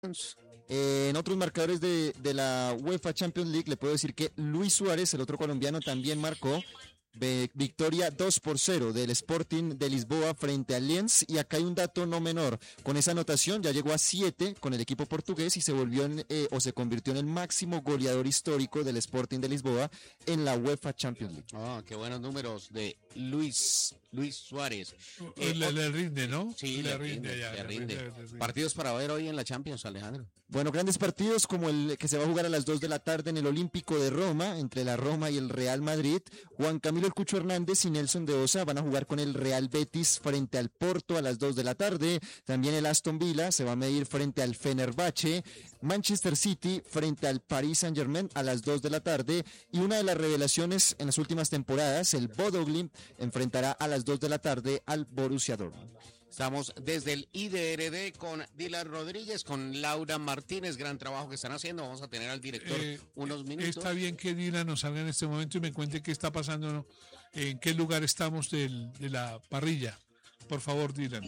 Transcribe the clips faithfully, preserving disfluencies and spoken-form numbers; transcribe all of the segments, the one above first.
Eh, en otros marcadores de, de la UEFA Champions League le puedo decir que Luis Suárez, el otro colombiano, también marcó Ve- victoria dos por cero del Sporting de Lisboa frente al Lens. Y acá hay un dato no menor: con esa anotación ya llegó a siete con el equipo portugués y se volvió en, eh, o se convirtió en el máximo goleador histórico del Sporting de Lisboa en la UEFA Champions League. Ah, qué buenos números de Luis Luis Suárez. Eh, le, le rinde, ¿no? Sí, le, le rinde, ya, le le rinde. rinde, le rinde. Partidos para ver hoy en la Champions, Alejandro. Bueno, grandes partidos como el que se va a jugar a las dos de la tarde en el Olímpico de Roma, entre la Roma y el Real Madrid. Juan Camilo El Cucho Hernández y Nelson de Osa van a jugar con el Real Betis frente al Porto a las dos de la tarde. También el Aston Villa se va a medir frente al Fenerbahce. Manchester City frente al Paris Saint-Germain a las dos de la tarde. Y una de las revelaciones en las últimas temporadas, el Bodo Glimt, enfrentará a las dos de la tarde al Borussia Dortmund. Estamos desde el I D R D con Dylan Rodríguez, con Laura Martínez, gran trabajo que están haciendo. Vamos a tener al director Eh, unos minutos. Está bien que Dylan nos salga en este momento y me cuente qué está pasando, ¿no? En qué lugar estamos del, de la parrilla. Por favor, Dylan.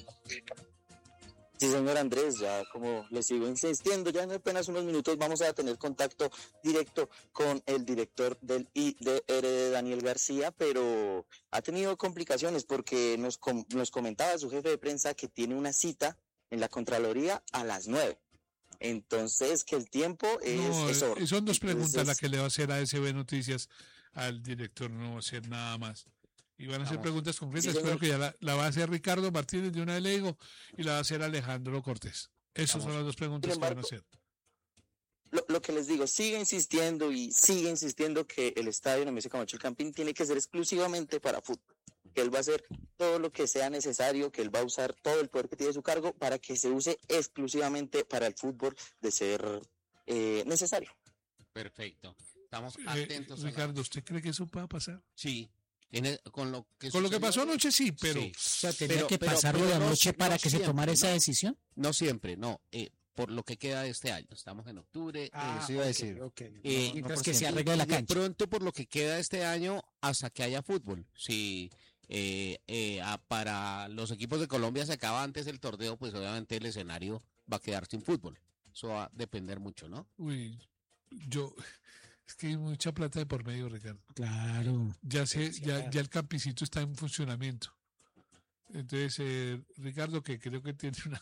Sí, señor Andrés, ya como le sigo insistiendo, ya en apenas unos minutos vamos a tener contacto directo con el director del I D R D, Daniel García, pero ha tenido complicaciones porque nos, com- nos comentaba su jefe de prensa que tiene una cita en la Contraloría a las nueve. Entonces, que el tiempo es, No, es oro. eh, son dos preguntas Entonces, las que le va a hacer a S B Noticias al director, no va a hacer nada más. Y van a hacer Vamos. preguntas concretas, Sí, espero señor. que ya la, la va a hacer Ricardo Martínez de una vez le digo, y la va a hacer Alejandro Cortés. Esas Vamos. son las dos preguntas Sin que van a embargo, hacer. Lo, lo que les digo, sigue insistiendo y sigue insistiendo que el estadio Nemesio Camacho El Campín tiene que ser exclusivamente para fútbol. Que él va a hacer todo lo que sea necesario, que él va a usar todo el poder que tiene a su cargo para que se use exclusivamente para el fútbol de ser eh, necesario. Perfecto. Estamos Eh, atentos. a la- Ricardo, ¿usted cree que eso pueda pasar? Sí. En el- con lo que Con lo que sucedió- pasó anoche sí, pero Sí. O sea, tenía Pero- que pero- pasarlo pero de no anoche si- para no que se siempre, tomara esa no. decisión. No siempre, no. eh, por lo que queda de este año. Estamos en octubre. Ah, eh, Eso iba a ok, decir. ok. Eh, no Mientras por que se siempre. arregle la y de cancha. pronto por lo que queda este año hasta que haya fútbol. Si eh, eh, a- para los equipos de Colombia se acaba antes el torneo, pues obviamente el escenario va a quedar sin fútbol. Eso va a depender mucho, ¿no? uy, yo es que hay mucha plata de por medio, Ricardo. Claro. Ya sé, ya, ya el campicito está en funcionamiento. Entonces, eh, Ricardo, que creo que tiene una,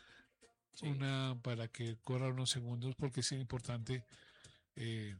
una para que corra unos segundos, porque es importante eh,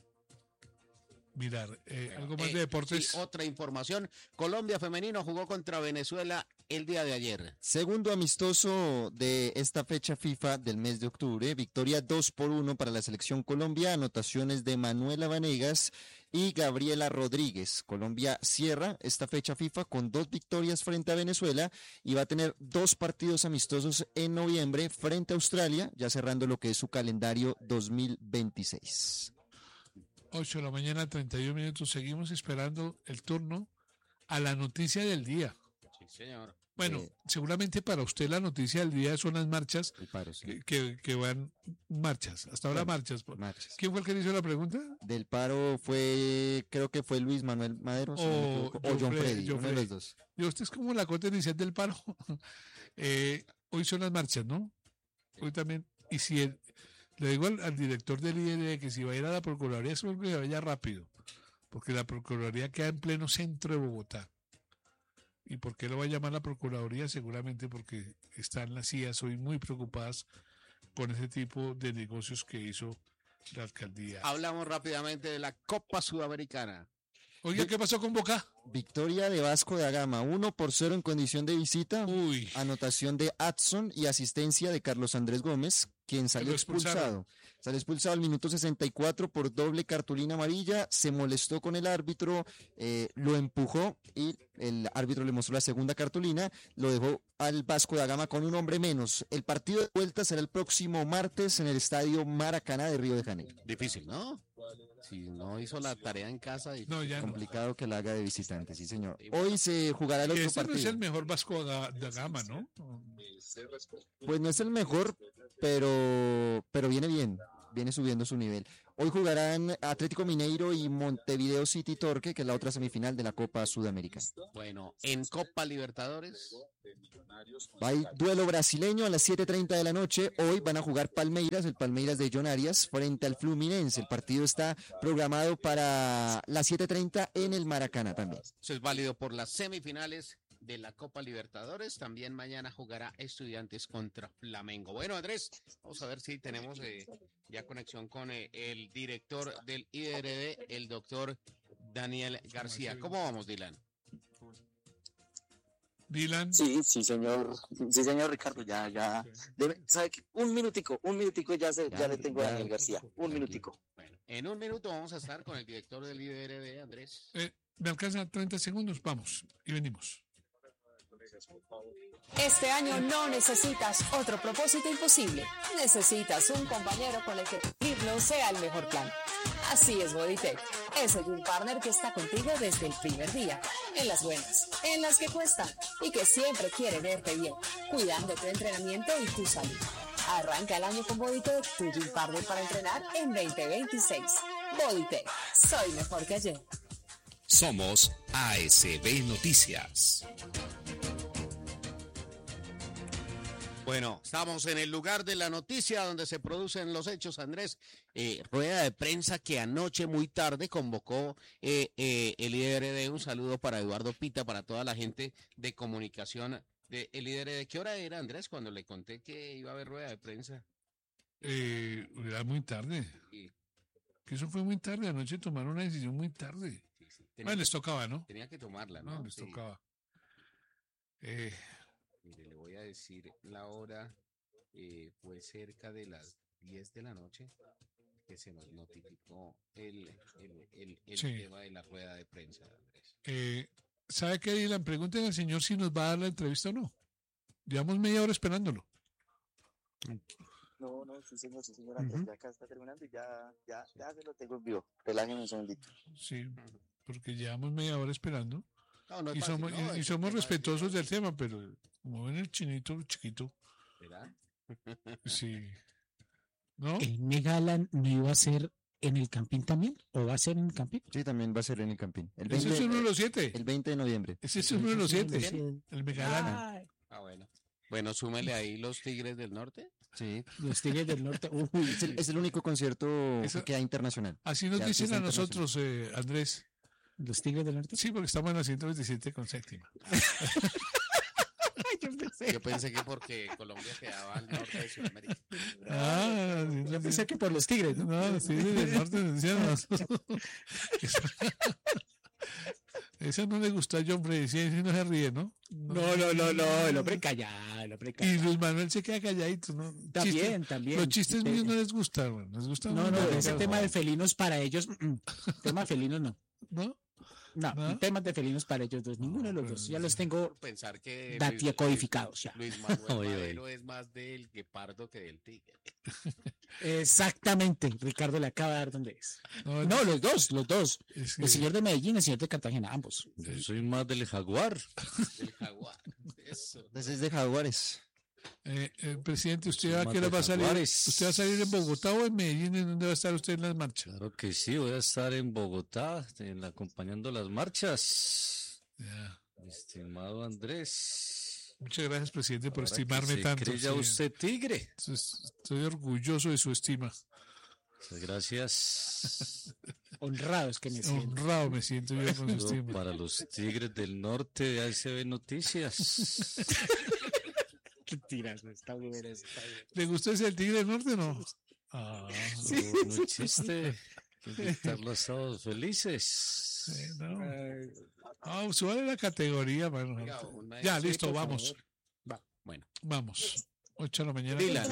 mirar. Eh, Bueno, algo más eh, de deportes. sí, otra información. Colombia femenino jugó contra Venezuela el día de ayer. Segundo amistoso de esta fecha FIFA del mes de octubre, victoria dos por uno para la selección Colombia, anotaciones de Manuela Vanegas y Gabriela Rodríguez. Colombia cierra esta fecha FIFA con dos victorias frente a Venezuela y va a tener dos partidos amistosos en noviembre frente a Australia, ya cerrando lo que es su calendario dos mil veintiséis. ocho de la mañana, treinta y uno minutos. Seguimos esperando el turno a la noticia del día. Sí, señor. Bueno, Eh, seguramente para usted la noticia del día son las marchas El paro, sí. que, que, que van marchas. Hasta ahora Bueno, marchas. Marchas. ¿Quién fue el que le hizo la pregunta? Del paro fue, creo que fue Luis Manuel Madero, si no me O equivoco, o John John Freddy, Freddy, John uno de Freddy. los dos. Y usted es como la cuota inicial del paro. Eh, hoy son las marchas, ¿no? Hoy también. Y si el- le digo al, al director del I D R que si va a ir a la Procuraduría, es que vaya rápido. Porque la Procuraduría queda en pleno centro de Bogotá. ¿Y por qué lo va a llamar la Procuraduría? Seguramente porque están las C I A hoy muy preocupadas con ese tipo de negocios que hizo la alcaldía. Hablamos rápidamente de la Copa Sudamericana. Oiga, ¿qué pasó con Boca? Victoria de Vasco da Gama, uno por cero en condición de visita. Uy, Anotación de Adson y asistencia de Carlos Andrés Gómez, quien salió lo expulsaron. expulsado. Salió expulsado al minuto sesenta y cuatro por doble cartulina amarilla, se molestó con el árbitro, eh, lo empujó y el árbitro le mostró la segunda cartulina, lo dejó al Vasco da Gama con un hombre menos. El partido de vuelta será el próximo martes en el estadio Maracaná de Río de Janeiro. Difícil, ¿no? Si no hizo la tarea en casa. difícil. no, ya no. Complicado que la haga de visitante, sí señor. Hoy se jugará el otro Ese no es partido. el mejor Vasco da, da Gama, ¿no? Pues no es el mejor, pero, pero viene bien, viene subiendo su nivel. Hoy jugarán Atlético Mineiro y Montevideo City Torque, que es la otra semifinal de la Copa Sudamericana. Bueno, en Copa Libertadores. Hay duelo brasileño a las siete y treinta de la noche. Hoy van a jugar Palmeiras, el Palmeiras de John Arias, frente al Fluminense. El partido está programado para las siete y treinta en el Maracaná también. Eso es válido por las semifinales de la Copa Libertadores. También mañana jugará Estudiantes contra Flamengo. Bueno, Andrés, vamos a ver si tenemos eh, ya conexión con eh, el director del I D R D, el doctor Daniel García. ¿Cómo vamos, Dylan? Dylan. Sí, sí, señor. Sí, señor Ricardo, ya, ya. Debe- ¿sabe qué? Un minutico, un minutico ya, se, ya, Ya, le tengo a ya. Daniel García. Un Tranquilo. minutico. Bueno, en un minuto vamos a estar con el director del I D R D, Andrés. Eh, ¿Me alcanza treinta segundos? Vamos, y venimos. Este año no necesitas otro propósito imposible. Necesitas un compañero con el que cumplirlo sea el mejor plan. Así es Bodytech, ese gym partner que está contigo desde el primer día, en las buenas, en las que cuestan y que siempre quiere verte bien, cuidando tu entrenamiento y tu salud. Arranca el año con Bodytech, tu gym partner para entrenar en veinte veintiséis. Bodytech, soy mejor que ayer. Somos A S B Noticias. Bueno, estamos en el lugar de la noticia donde se producen los hechos, Andrés. Eh, rueda de prensa que anoche muy tarde convocó eh, eh, el I D R D. Un saludo para Eduardo Pita, para toda la gente de comunicación del I D R D. ¿Qué hora era, Andrés, cuando le conté que iba a haber rueda de prensa? Eh, era muy tarde. Sí, Que eso fue muy tarde. Anoche tomaron una decisión muy tarde. sí, sí. Tenía, Bueno, les tocaba, ¿no? tenía que tomarla, ¿no? No, les Sí. tocaba. Eh, Mire, le voy a decir la hora, eh, fue cerca de las diez de la noche que se nos notificó el, el, el, el Sí. tema de la rueda de prensa, Andrés. eh, ¿Sabe qué, Dylan? Pregúntenle al señor si nos va a dar la entrevista o no. Llevamos media hora esperándolo. No, no, sí, señor, sí, señor Andrés, Ujú. ya acá está terminando y ya, ya, ya se lo tengo en vivo. Relájeme un segundito. Sí, porque llevamos media hora esperando. No, no es Y fácil, somos, ¿no? y- y Ese somos tema es respetuosos del difícil, tema, pero como ven el chinito chiquito, ¿verdad? sí. ¿No? ¿El Megalan no iba a ser en el Campín también? ¿O va a ser en el Campín? Sí, también va a ser en el Campín. El Ese es uno de veinte, los siete. el veinte de noviembre. Ese es uno de los siete. Sí. El Megalana. Ay, Ah, bueno. Bueno, súmele ahí los Tigres del Norte. Sí, los Tigres del Norte. Uy, es el, es el único concierto Eso- que queda internacional. Así nos de dicen artista a nosotros, eh, Andrés. los Tigres del Norte. Sí, porque estamos en la ciento veintisiete con séptima. Yo pensé, Yo pensé que porque Colombia quedaba al norte de Sudamérica. Ah, yo pensé que por los Tigres, ¿no? no, sí, del norte nos decían nosotros. Esa no le gustó a John Freddy, sí, sí no se ríe, ¿no? No, no, no, no, el hombre callado, el hombre Y callado. Luis Manuel se queda calladito, ¿no? También, Chiste- también. Los chistes míos no Eh, les gustan, bueno, les gustan. No, no, muy ese mal, tema de felinos para ellos, mm, mm. tema de felinos no. ¿no? No, ¿No? temas de felinos para ellos dos, ninguno de los dos. Ya los tengo Por pensar que dati- Luis- codificados ya. Luis Manuel Oye, oye. Madero es más del guepardo que del tigre. Exactamente, Ricardo le acaba de dar donde es. No, No, los dos, los dos. es que- El señor de Medellín, el señor de Cartagena, ambos. Yo soy más del jaguar. Del jaguar. Eso. Entonces es de Jaguares. eh, eh, presidente, ¿usted Soy a más qué hora de va a salir? Jaguares. ¿Usted va a salir en Bogotá o en Medellín? ¿En dónde va a estar usted en las marchas? Claro que sí, voy a estar en Bogotá en- acompañando las marchas. Ya. Estimado Andrés. Muchas gracias, presidente, por Ahora que estimarme se tanto. cree ya sí. usted tigre. Entonces, estoy orgulloso de su estima. Muchas gracias. Honrados que me siento. Honrado me siento yo con su Saludo estima. para los tigres del norte de A S B Noticias. Mentiras, no está bueno, está bueno. ¿Le gustó ese el Tigre del Norte o no? Ah, No, no existe. Invitarlos a todos felices. sí, no. Ah, súbale la categoría, mano. Oiga, una Ya, de- listo, por vamos. favor. Va, bueno. Vamos. Ocho de la mañana. Dylan.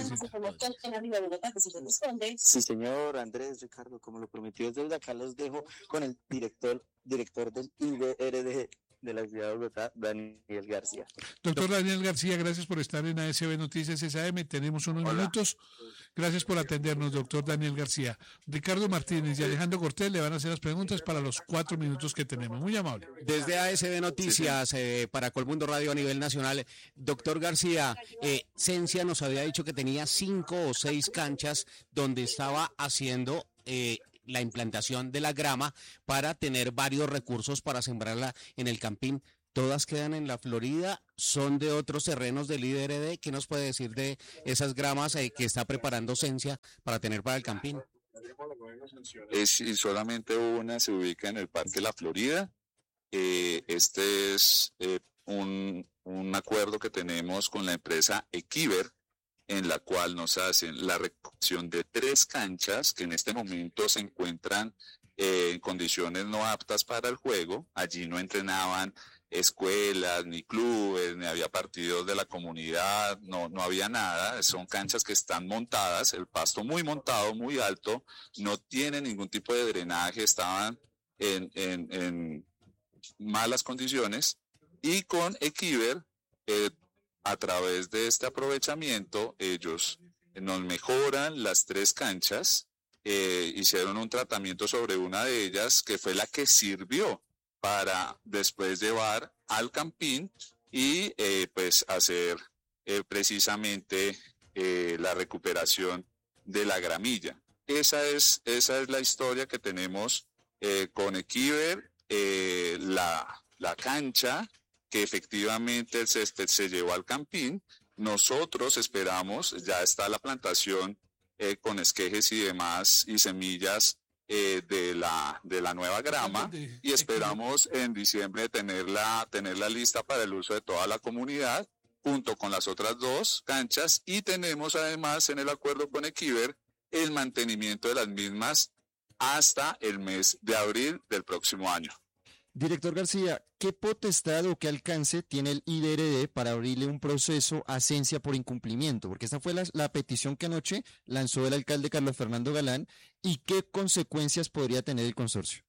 Sí, señor Andrés, Ricardo, como lo prometió desde acá, los dejo con el director, director del I D R D de la ciudad de Bogotá, Daniel García. Doctor Daniel García, gracias por estar en A S B Noticias S A M. Tenemos unos minutos. Gracias por atendernos, doctor Daniel García. Ricardo Martínez y Alejandro Cortés le van a hacer las preguntas para los cuatro minutos que tenemos. Muy amable. Desde A S B Noticias eh, para Colmundo Radio a nivel nacional, doctor García, eh, Cencia nos había dicho que tenía cinco o seis canchas donde estaba haciendo eh, la implantación de la grama para tener varios recursos para sembrarla en el Campín. todas quedan en la Florida, son de otros terrenos del I D R D. ¿Qué nos puede decir de esas gramas eh, que está preparando Sensia para tener para el Campín? Es, y solamente una se ubica en el Parque La Florida. Eh, este es eh, un, un acuerdo que tenemos con la empresa Equiver, en la cual nos hacen la reconstrucción de tres canchas que en este momento se encuentran eh, en condiciones no aptas para el juego. Allí no entrenaban escuelas, ni clubes, ni había partidos de la comunidad, no, no había nada. Son canchas que están montadas, el pasto muy montado, muy alto, no tiene ningún tipo de drenaje, estaban en, en, en malas condiciones, y con Equiver, eh, a través de este aprovechamiento, ellos nos mejoran las tres canchas, eh, hicieron un tratamiento sobre una de ellas, que fue la que sirvió para después llevar al Campín y eh, pues hacer eh, precisamente eh, la recuperación de la gramilla. Esa es, esa es la historia que tenemos eh, con Equiver, eh, la, la cancha que efectivamente el césped se llevó al Campín. Nosotros esperamos, ya está la plantación eh, con esquejes y demás y semillas eh, de la de la nueva grama, y esperamos en diciembre tenerla, tenerla lista para el uso de toda la comunidad, junto con las otras dos canchas, y tenemos además en el acuerdo con Equiver el mantenimiento de las mismas hasta el mes de abril del próximo año. Director García, ¿qué potestad o qué alcance tiene el I D R D para abrirle un proceso a Sensia por incumplimiento? Porque esta fue la, la petición que anoche lanzó el alcalde Carlos Fernando Galán, y qué consecuencias podría tener el consorcio.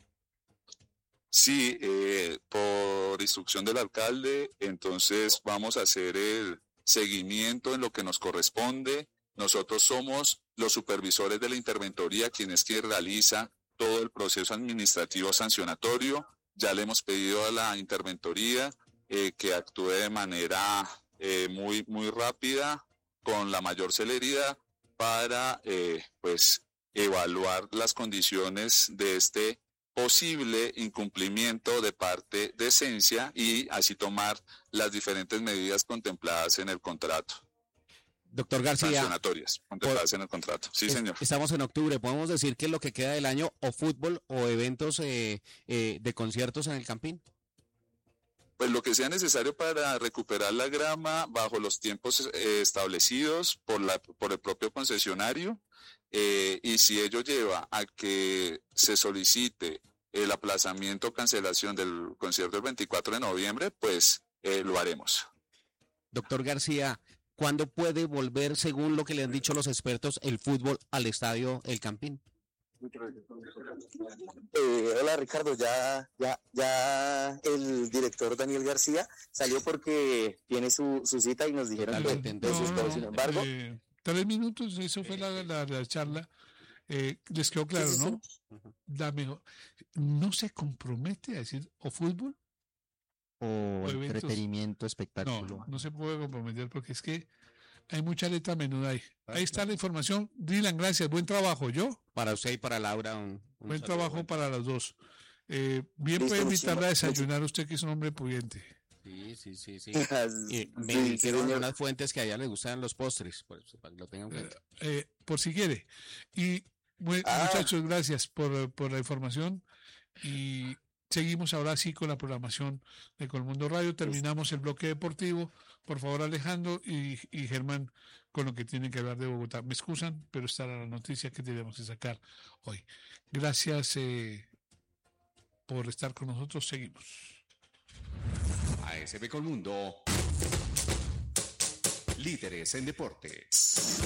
Sí, eh, por instrucción del alcalde, entonces vamos a hacer el seguimiento en lo que nos corresponde. Nosotros somos los supervisores de la interventoría, quienes que realiza todo el proceso administrativo sancionatorio. Ya le hemos pedido a la interventoría eh, que actúe de manera eh, muy, muy rápida, con la mayor celeridad, para eh, pues evaluar las condiciones de este posible incumplimiento de parte de Sensia y así tomar las diferentes medidas contempladas en el contrato. Doctor García, sancionatorias contempladas en el contrato. Sí, es, señor. Estamos en octubre. ¿Podemos decir que lo que queda del año o fútbol o eventos eh, eh, de conciertos en el Campín? Pues lo que sea necesario para recuperar la grama bajo los tiempos eh, establecidos por, la, por el propio concesionario, eh, y si ello lleva a que se solicite el aplazamiento o cancelación del concierto del veinticuatro de noviembre, pues eh, lo haremos. Doctor García, ¿cuándo puede volver, según lo que le han dicho los expertos, el fútbol al estadio El Campín? Eh, hola Ricardo, ya, ya, ya el director Daniel García salió porque tiene su, su cita y nos dijeron que Totalmente. eso es todo. No, Sin embargo, eh, tres minutos, eso fue la, la, la charla. Eh, les quedó claro, sí, sí, ¿no? La mejor, no se compromete a decir o fútbol. O O eventos. entretenimiento, espectáculo. No, no se puede comprometer porque es que hay mucha letra menuda ahí. Ahí está la información. Dylan, gracias. Buen trabajo. ¿Yo? Para usted y para Laura. Un, un Buen saludo. trabajo para las dos. Eh, bien Listo, puede invitarla a muchísimas- desayunar usted, que es un hombre pudiente. Sí, sí, sí, sí. sí, Y me sí, dijeron señor. unas fuentes que a ella les gustan los postres, por eso, para que lo tengan en cuenta. Eh, por si quiere. Y bueno, Ah. muchachos, gracias por, por la información. Y seguimos ahora sí con la programación de Colmundo Radio. Terminamos el bloque deportivo. Por favor, Alejandro y, y Germán, con lo que tienen que hablar de Bogotá. Me excusan, pero esta era la noticia que tenemos que sacar hoy. Gracias eh, por estar con nosotros. Seguimos. A S B Colmundo, líderes en deportes.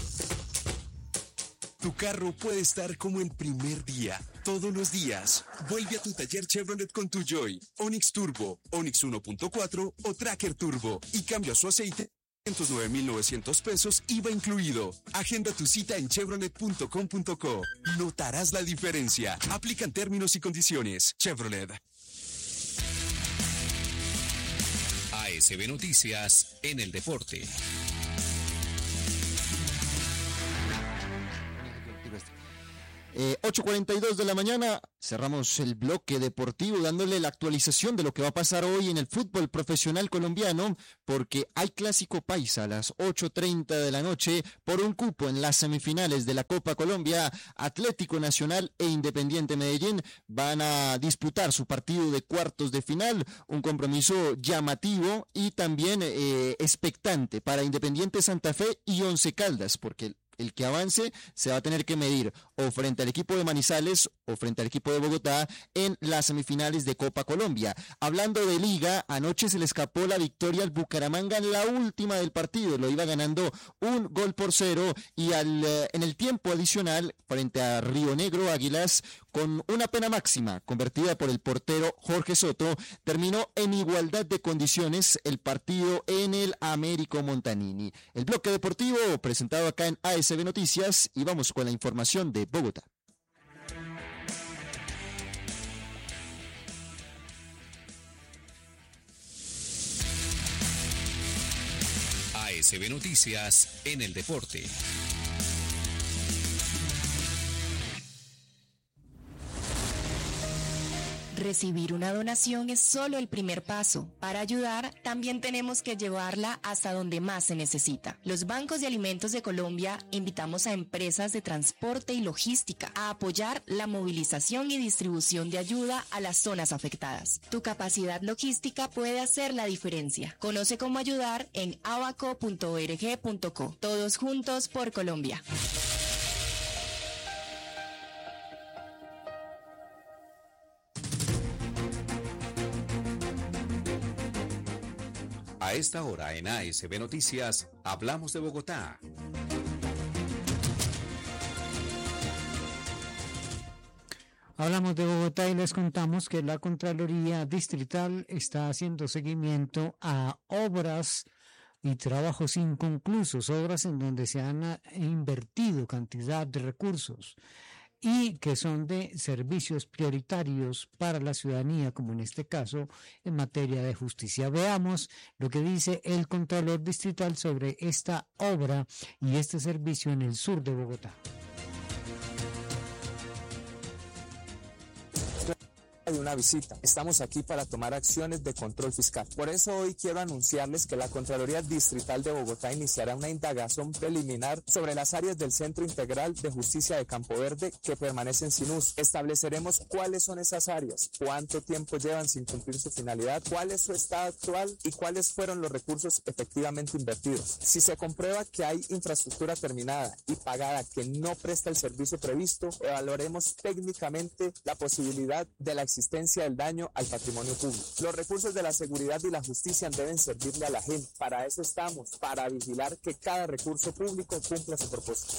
Tu carro puede estar como el primer día, todos los días. Vuelve a tu taller Chevrolet con tu Joy, Onix Turbo, Onix uno punto cuatro o Tracker Turbo y cambia su aceite. ciento nueve mil novecientos pesos, I V A incluido. Agenda tu cita en chevrolet punto com punto co. Notarás la diferencia. Aplican términos y condiciones. Chevrolet. A S B Noticias en el deporte. Eh, ocho cuarenta y dos de la mañana, cerramos el bloque deportivo dándole la actualización de lo que va a pasar hoy en el fútbol profesional colombiano, porque hay Clásico Paisa a las ocho treinta de la noche por un cupo en las semifinales de la Copa Colombia. Atlético Nacional e Independiente Medellín van a disputar su partido de cuartos de final, un compromiso llamativo y también eh, expectante para Independiente Santa Fe y Once Caldas, porque el El que avance se va a tener que medir o frente al equipo de Manizales o frente al equipo de Bogotá en las semifinales de Copa Colombia. Hablando de Liga, anoche se le escapó la victoria al Bucaramanga en la última del partido. Lo iba ganando un gol por cero y al, eh, en el tiempo adicional frente a Río Negro Águilas, con una pena máxima convertida por el portero Jorge Soto, terminó en igualdad de condiciones el partido en el Américo Montanini. El bloque deportivo presentado acá en A S B Noticias y vamos con la información de Bogotá. A S B Noticias en el deporte. Recibir una donación es solo el primer paso. Para ayudar, también tenemos que llevarla hasta donde más se necesita. Los bancos de alimentos de Colombia invitamos a empresas de transporte y logística a apoyar la movilización y distribución de ayuda a las zonas afectadas. Tu capacidad logística puede hacer la diferencia. Conoce cómo ayudar en abaco punto org punto co. Todos juntos por Colombia. A esta hora en A S B Noticias, hablamos de Bogotá. Hablamos de Bogotá y les contamos que la Contraloría Distrital está haciendo seguimiento a obras y trabajos inconclusos, obras en donde se han invertido cantidad de recursos y que son de servicios prioritarios para la ciudadanía, como en este caso en materia de justicia. Veamos lo que dice el Contralor Distrital sobre esta obra y este servicio en el sur de Bogotá. De una visita. Estamos aquí para tomar acciones de control fiscal. Por eso hoy quiero anunciarles que la Contraloría Distrital de Bogotá iniciará una indagación preliminar sobre las áreas del Centro Integral de Justicia de Campo Verde que permanecen sin uso. Estableceremos cuáles son esas áreas, cuánto tiempo llevan sin cumplir su finalidad, cuál es su estado actual y cuáles fueron los recursos efectivamente invertidos. Si se comprueba que hay infraestructura terminada y pagada que no presta el servicio previsto, evaluaremos técnicamente la posibilidad de la existencia existencia del daño al patrimonio público. Los recursos de la seguridad y la justicia deben servirle a la gente. Para eso estamos, para vigilar que cada recurso público cumpla su propósito.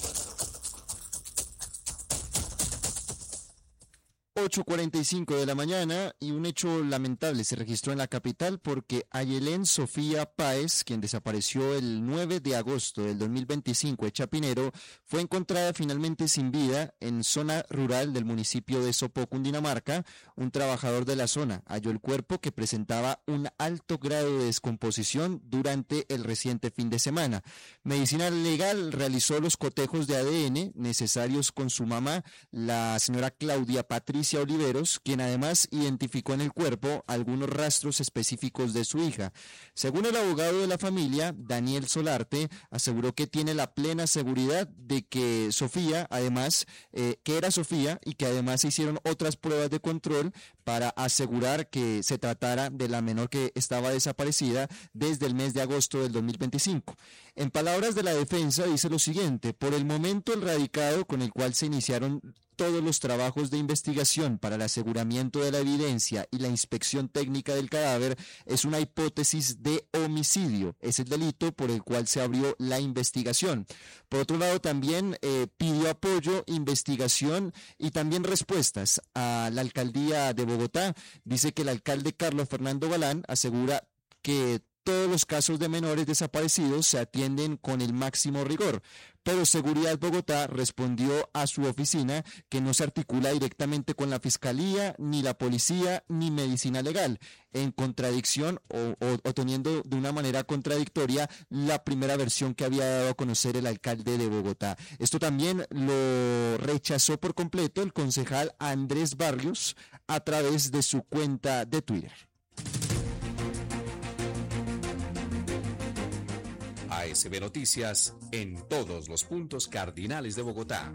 ocho cuarenta y cinco de la mañana y un hecho lamentable se registró en la capital porque Ayelén Sofía Páez, quien desapareció el nueve de agosto del dos mil veinticinco en Chapinero, fue encontrada finalmente sin vida en zona rural del municipio de Sopó, Cundinamarca. Un trabajador de la zona halló el cuerpo que presentaba un alto grado de descomposición durante el reciente fin de semana. Medicina Legal realizó los cotejos de A D N necesarios con su mamá, la señora Claudia Patricia Oliveros, quien además identificó en el cuerpo algunos rastros específicos de su hija. Según el abogado de la familia, Daniel Solarte, aseguró que tiene la plena seguridad de que Sofía, además, eh, que era Sofía y que además se hicieron otras pruebas de control para asegurar que se tratara de la menor que estaba desaparecida desde el mes de agosto del dos mil veinticinco. En palabras de la defensa dice lo siguiente: por el momento el radicado con el cual se iniciaron todos los trabajos de investigación para el aseguramiento de la evidencia y la inspección técnica del cadáver es una hipótesis de homicidio. Es el delito por el cual se abrió la investigación. Por otro lado, también eh, pidió apoyo, investigación y también respuestas a la alcaldía de Bogotá. Dice que el alcalde Carlos Fernando Galán asegura que todos los casos de menores desaparecidos se atienden con el máximo rigor. pero Seguridad Bogotá respondió a su oficina que no se articula directamente con la Fiscalía, ni la Policía, ni Medicina Legal, en contradicción o, o, o teniendo de una manera contradictoria la primera versión que había dado a conocer el alcalde de Bogotá. Esto también lo rechazó por completo el concejal Andrés Barrios a través de su cuenta de Twitter. A S B Noticias en todos los puntos cardinales de Bogotá.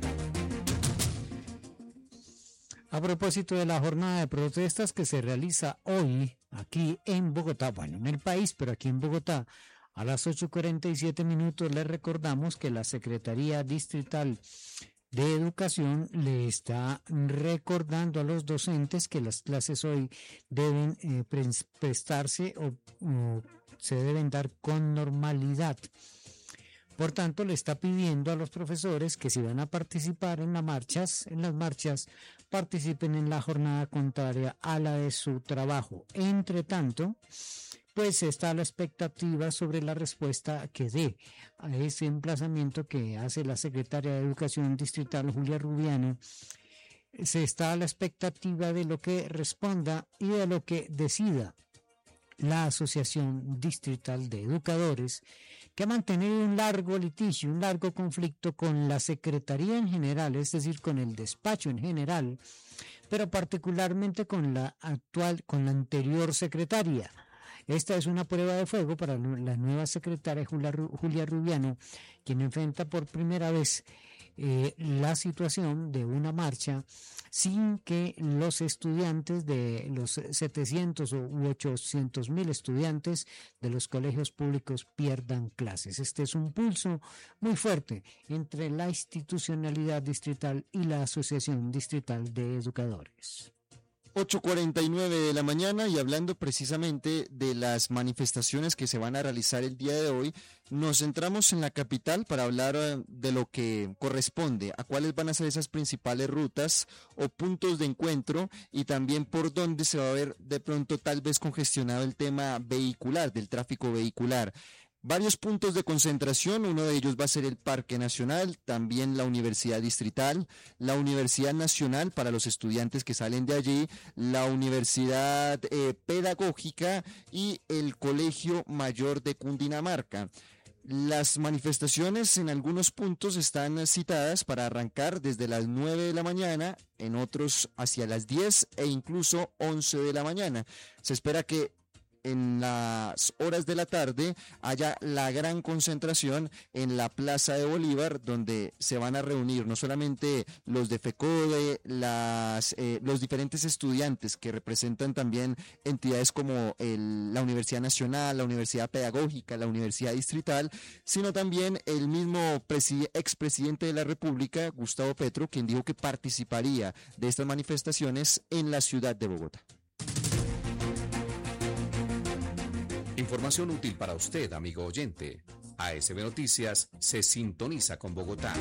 A propósito de la jornada de protestas que se realiza hoy aquí en Bogotá, bueno, en el país, pero aquí en Bogotá, a las ocho cuarenta y siete minutos les recordamos que la Secretaría Distrital de Educación le está recordando a los docentes que las clases hoy deben eh, prestarse o, o se deben dar con normalidad. Por tanto, le está pidiendo a los profesores que si van a participar en las marchas, en las marchas, participen en la jornada contraria a la de su trabajo. Entre tanto, pues está la expectativa sobre la respuesta que dé a ese emplazamiento que hace la secretaria de Educación Distrital, Julia Rubiano. Se está a la expectativa de lo que responda y de lo que decida la Asociación Distrital de Educadores, que ha mantenido un largo litigio, un largo conflicto con la Secretaría en general, es decir, con el despacho en general, pero particularmente con la actual, con la anterior secretaria. Esta es una prueba de fuego para la nueva secretaria Julia Rubiano, quien enfrenta por primera vez eh, la situación de una marcha sin que los estudiantes de los setecientos u ochocientos mil estudiantes de los colegios públicos pierdan clases. Este es un pulso muy fuerte entre la institucionalidad distrital y la Asociación Distrital de Educadores. ocho cuarenta y nueve de la mañana, y hablando precisamente de las manifestaciones que se van a realizar el día de hoy, nos centramos en la capital para hablar de lo que corresponde, a cuáles van a ser esas principales rutas o puntos de encuentro, y también por dónde se va a ver de pronto tal vez congestionado el tema vehicular, del tráfico vehicular. Varios puntos de concentración, uno de ellos va a ser el Parque Nacional, también la Universidad Distrital, la Universidad Nacional para los estudiantes que salen de allí, la Universidad eh, Pedagógica y el Colegio Mayor de Cundinamarca. Las manifestaciones en algunos puntos están citadas para arrancar desde las nueve de la mañana, en otros hacia las diez e incluso once de la mañana. Se espera que en las horas de la tarde haya la gran concentración en la Plaza de Bolívar, donde se van a reunir no solamente los de FECODE, las, eh, los diferentes estudiantes que representan también entidades como el, la Universidad Nacional, la Universidad Pedagógica, la Universidad Distrital, sino también el mismo expresidente de la República, Gustavo Petro, quien dijo que participaría de estas manifestaciones en la ciudad de Bogotá. Información útil para usted, amigo oyente. A S B Noticias se sintoniza con Bogotá.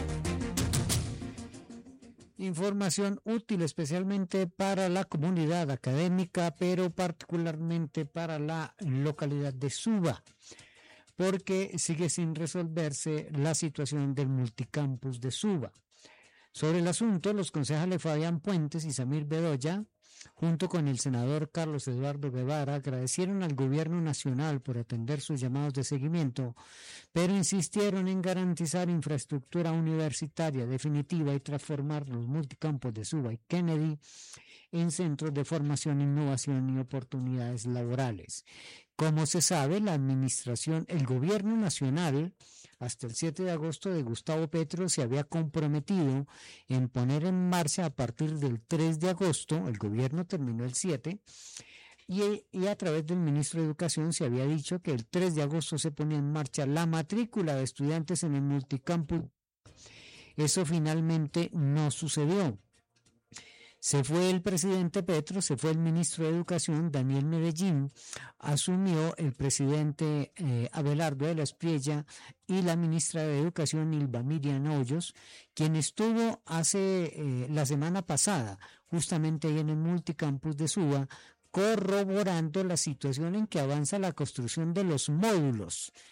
Información útil especialmente para la comunidad académica, pero particularmente para la localidad de Suba, porque sigue sin resolverse la situación del multicampus de Suba. Sobre el asunto, los concejales Fabián Puentes y Samir Bedoya, junto con el senador Carlos Eduardo Guevara, agradecieron al gobierno nacional por atender sus llamados de seguimiento, pero insistieron en garantizar infraestructura universitaria definitiva y transformar los multicampos de Suba y Kennedy en centros de formación, innovación y oportunidades laborales. Como se sabe, la administración, el gobierno nacional, hasta el siete de agosto de Gustavo Petro se había comprometido en poner en marcha a partir del tres de agosto, el gobierno terminó el siete, y, y a través del ministro de Educación se había dicho que el tres de agosto se ponía en marcha la matrícula de estudiantes en el multicampus. Eso finalmente no sucedió. Se fue el presidente Petro, se fue el ministro de Educación, Daniel Medellín, asumió el presidente eh, Abelardo de la Espriella y la ministra de Educación, Ilva Miriam Hoyos, quien estuvo hace eh, la semana pasada, justamente ahí en el multicampus de Suba, corroborando la situación en que avanza la construcción de los módulos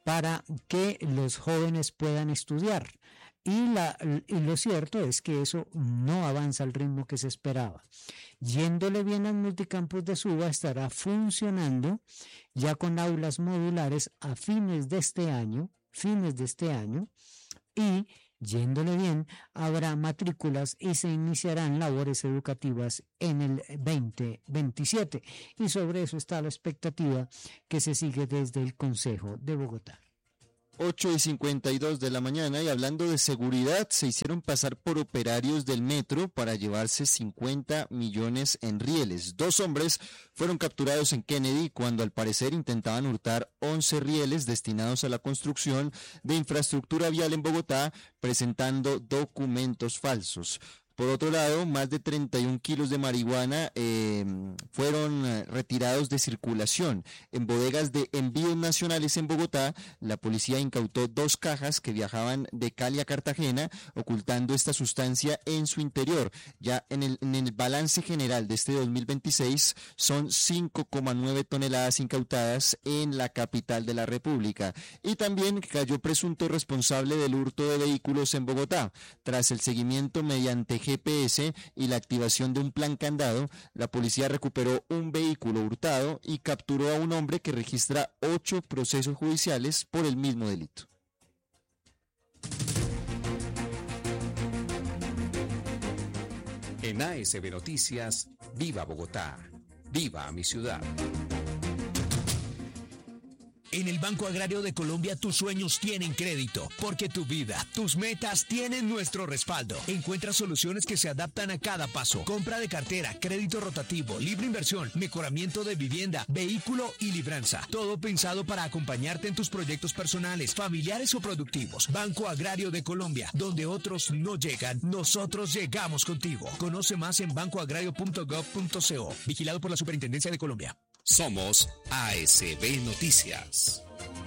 para que los jóvenes puedan estudiar. Y, la, y lo cierto es que eso no avanza al ritmo que se esperaba. Yéndole bien al multicampus de Suba, estará funcionando ya con aulas modulares a fines de este año, fines de este año, y yéndole bien, habrá matrículas y se iniciarán labores educativas en el veinte veintisiete. Y sobre eso está la expectativa que se sigue desde el Consejo de Bogotá. ocho y cincuenta y dos de la mañana, y hablando de seguridad, se hicieron pasar por operarios del metro para llevarse cincuenta millones en rieles. Dos hombres fueron capturados en Kennedy cuando al parecer intentaban hurtar once rieles destinados a la construcción de infraestructura vial en Bogotá, presentando documentos falsos. Por otro lado, más de treinta y un kilos de marihuana eh, fueron retirados de circulación. En bodegas de envíos nacionales en Bogotá, la policía incautó dos cajas que viajaban de Cali a Cartagena, ocultando esta sustancia en su interior. Ya en el, en el balance general de este dos mil veintiséis, son cinco coma nueve toneladas incautadas en la capital de la República. Y también cayó presunto responsable del hurto de vehículos en Bogotá. Tras el seguimiento mediante G P S y la activación de un plan candado, la policía recuperó un vehículo hurtado y capturó a un hombre que registra ocho procesos judiciales por el mismo delito. En A S B Noticias, viva Bogotá, viva mi ciudad. En el Banco Agrario de Colombia tus sueños tienen crédito, porque tu vida, tus metas tienen nuestro respaldo. Encuentra soluciones que se adaptan a cada paso. Compra de cartera, crédito rotativo, libre inversión, mejoramiento de vivienda, vehículo y libranza. Todo pensado para acompañarte en tus proyectos personales, familiares o productivos. Banco Agrario de Colombia, donde otros no llegan, nosotros llegamos contigo. Conoce más en banco agrario punto gov punto co. Vigilado por la Superintendencia de Colombia. Somos A S B Noticias.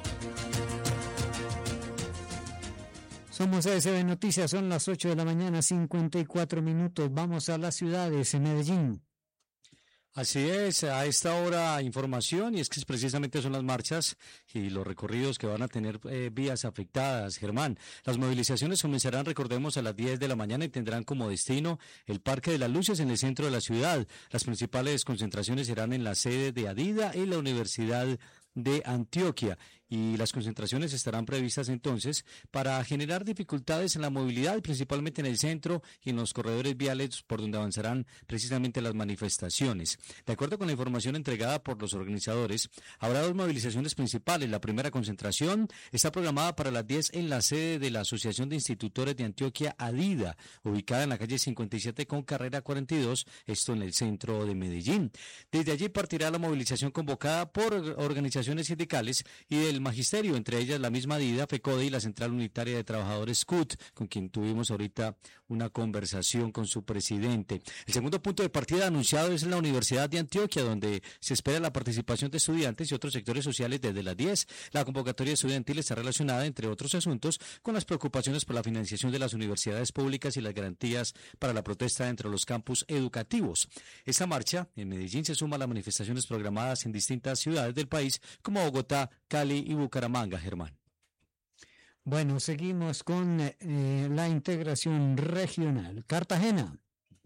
Somos A S B Noticias, son las ocho de la mañana, cincuenta y cuatro minutos. Vamos a las ciudades, en Medellín. Así es, a esta hora información, y es que precisamente son las marchas y los recorridos que van a tener eh, vías afectadas. Germán, las movilizaciones comenzarán, recordemos, a las diez de la mañana y tendrán como destino el Parque de las Luces en el centro de la ciudad. Las principales concentraciones serán en la sede de Adida y la Universidad de Antioquia, y las concentraciones estarán previstas entonces para generar dificultades en la movilidad, principalmente en el centro y en los corredores viales por donde avanzarán precisamente las manifestaciones. De acuerdo con la información entregada por los organizadores, habrá dos movilizaciones principales. La primera concentración está programada para las diez en la sede de la Asociación de Institutores de Antioquia, ADIDA, ubicada en la calle cincuenta y siete con carrera cuarenta y dos, esto en el centro de Medellín. Desde allí partirá la movilización convocada por organizaciones sindicales y del magisterio, entre ellas la misma DIDA, FECODE y la Central Unitaria de Trabajadores C U T, con quien tuvimos ahorita una conversación con su presidente. El segundo punto de partida anunciado es en la Universidad de Antioquia, donde se espera la participación de estudiantes y otros sectores sociales desde las diez. La convocatoria estudiantil está relacionada, entre otros asuntos, con las preocupaciones por la financiación de las universidades públicas y las garantías para la protesta dentro de los campus educativos. Esta marcha en Medellín se suma a las manifestaciones programadas en distintas ciudades del país, como Bogotá, Cali y Bucaramanga, Germán. Bueno, seguimos con eh, la integración regional. Cartagena.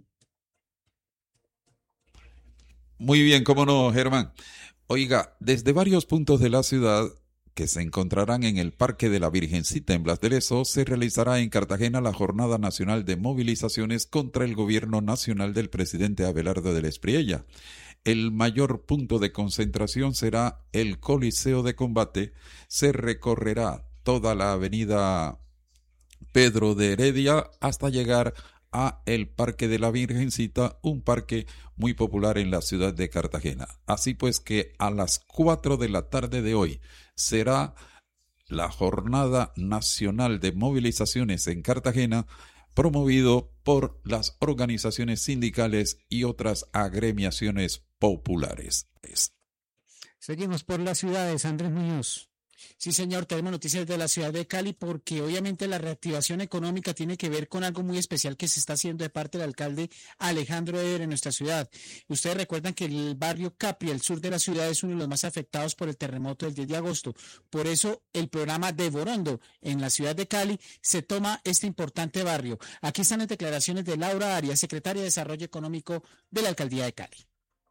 Muy bien, cómo no, Germán. Oiga, desde varios puntos de la ciudad que se encontrarán en el Parque de la Virgencita en Blas de Lezo, se realizará en Cartagena la Jornada Nacional de Movilizaciones contra el Gobierno Nacional del presidente Abelardo del Espriella. El mayor punto de concentración será el Coliseo de Combate. Se recorrerá toda la avenida Pedro de Heredia hasta llegar a el Parque de la Virgencita, un parque muy popular en la ciudad de Cartagena. Así pues que a las cuatro de la tarde de hoy será la Jornada Nacional de Movilizaciones en Cartagena, promovido por las organizaciones sindicales y otras agremiaciones populares. Seguimos por las ciudades, Andrés Muñoz. Sí, señor, tenemos noticias de la ciudad de Cali porque obviamente la reactivación económica tiene que ver con algo muy especial que se está haciendo de parte del alcalde Alejandro Eder en nuestra ciudad. Ustedes recuerdan que el barrio Capri, el sur de la ciudad, es uno de los más afectados por el terremoto del diez de agosto. Por eso el programa Devorondo en la ciudad de Cali se toma este importante barrio. Aquí están las declaraciones de Laura Arias, secretaria de Desarrollo Económico de la alcaldía de Cali.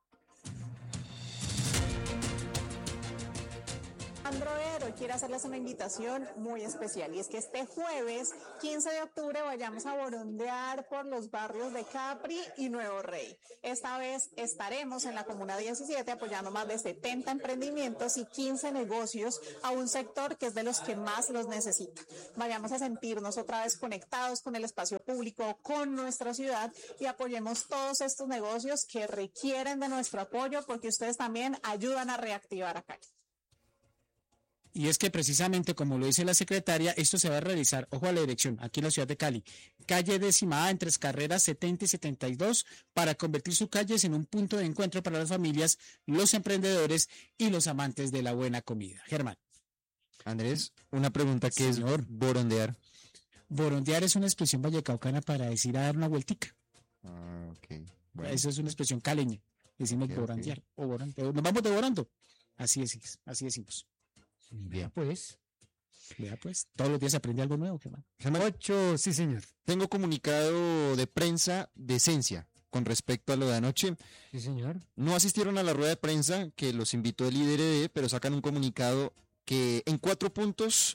Androero quiere hacerles una invitación muy especial y es que este jueves quince de octubre vayamos a vorondear por los barrios de Capri y Nuevo Rey. Esta vez estaremos en la Comuna diecisiete apoyando más de setenta emprendimientos y quince negocios a un sector que es de los que más los necesita. Vayamos a sentirnos otra vez conectados con el espacio público, con nuestra ciudad y apoyemos todos estos negocios que requieren de nuestro apoyo porque ustedes también ayudan a reactivar a Cali. Y es que precisamente, como lo dice la secretaria, esto se va a realizar, ojo a la dirección, aquí en la ciudad de Cali, calle décima A, entre carreras setenta y setenta y dos, para convertir sus calles en un punto de encuentro para las familias, los emprendedores y los amantes de la buena comida. Germán. Andrés, una pregunta que es borondear. Borondear es una expresión vallecaucana para decir a dar una vueltica. Ah, ok. Bueno. Eso es una expresión caleña. Decimos okay, borondear okay. o borondear. Nos vamos devorando. Así es, así decimos. Vea pues. Vea pues. Todos los días se aprende algo nuevo, Germán. Germán. Ocho, sí señor. Tengo comunicado de prensa de Esencia con respecto a lo de anoche. Sí señor. No asistieron a la rueda de prensa que los invitó el I D R D, pero sacan un comunicado que en cuatro puntos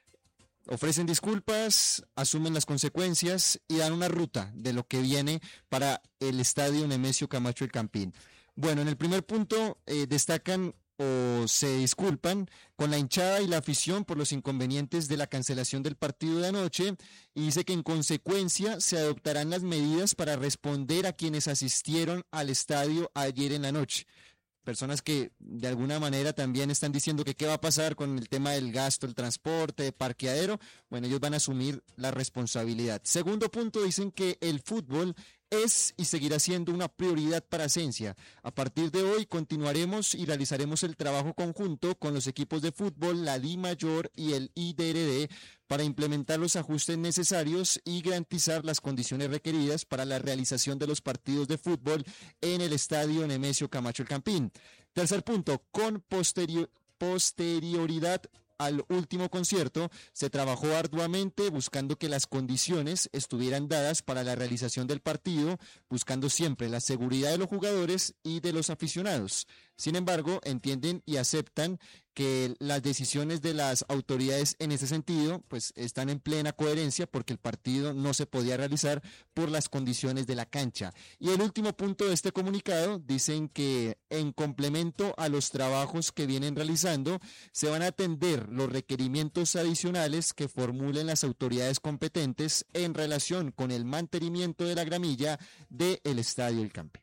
ofrecen disculpas, asumen las consecuencias y dan una ruta de lo que viene para el estadio Nemesio Camacho El Campín. Bueno, en el primer punto eh, destacan o se disculpan con la hinchada y la afición por los inconvenientes de la cancelación del partido de anoche y dice que en consecuencia se adoptarán las medidas para responder a quienes asistieron al estadio ayer en la noche. Personas que de alguna manera también están diciendo que qué va a pasar con el tema del gasto, el transporte, parqueadero. Bueno, ellos van a asumir la responsabilidad. Segundo punto, dicen que el fútbol es y seguirá siendo una prioridad para Esencia. A partir de hoy continuaremos y realizaremos el trabajo conjunto con los equipos de fútbol, la Di Mayor y el I D R D para implementar los ajustes necesarios y garantizar las condiciones requeridas para la realización de los partidos de fútbol en el estadio Nemesio Camacho El Campín. Tercer punto, con posterior, posterioridad al último concierto, se trabajó arduamente buscando que las condiciones estuvieran dadas para la realización del partido, buscando siempre la seguridad de los jugadores y de los aficionados. Sin embargo, entienden y aceptan que las decisiones de las autoridades en ese sentido pues están en plena coherencia porque el partido no se podía realizar por las condiciones de la cancha. Y el último punto de este comunicado, dicen que en complemento a los trabajos que vienen realizando, se van a atender los requerimientos adicionales que formulen las autoridades competentes en relación con el mantenimiento de la gramilla del Estadio El Campín.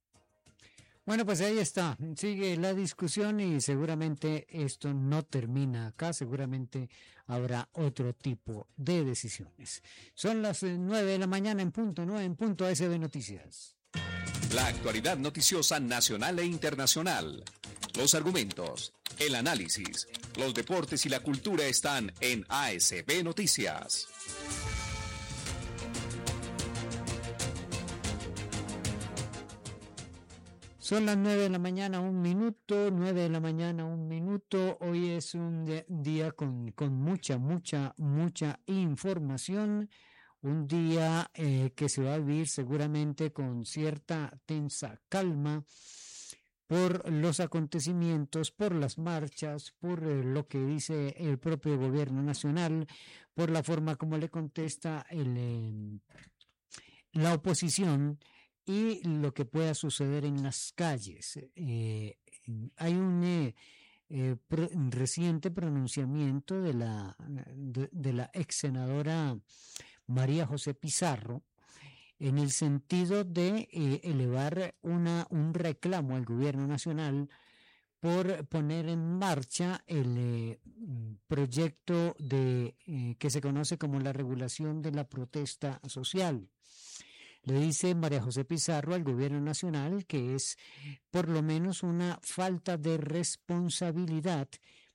Bueno, pues ahí está, sigue la discusión y seguramente esto no termina acá, seguramente habrá otro tipo de decisiones. Son las nueve de la mañana en punto, nueve en punto A S B Noticias. La actualidad noticiosa nacional e internacional, los argumentos, el análisis, los deportes y la cultura están en A S B Noticias. Son las nueve de la mañana, un minuto, nueve de la mañana, un minuto. Hoy es un día con, con mucha, mucha, mucha información. Un día eh, que se va a vivir seguramente con cierta tensa calma por los acontecimientos, por las marchas, por eh, lo que dice el propio gobierno nacional, por la forma como le contesta el, eh, la oposición y lo que pueda suceder en las calles. Eh, hay un eh, eh, pro, reciente pronunciamiento de la, de, de la ex senadora María José Pizarro en el sentido de eh, elevar una, un reclamo al gobierno nacional por poner en marcha el eh, proyecto de eh, que se conoce como la regulación de la protesta social. Le dice María José Pizarro al gobierno nacional que es por lo menos una falta de responsabilidad